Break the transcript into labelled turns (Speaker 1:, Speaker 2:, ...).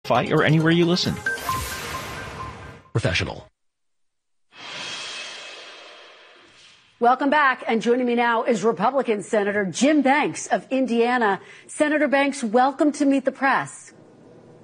Speaker 1: or anywhere you listen.
Speaker 2: Professional.
Speaker 3: Welcome back. And joining me now is Republican Senator Jim Banks of Indiana. Senator Banks, welcome to Meet the Press.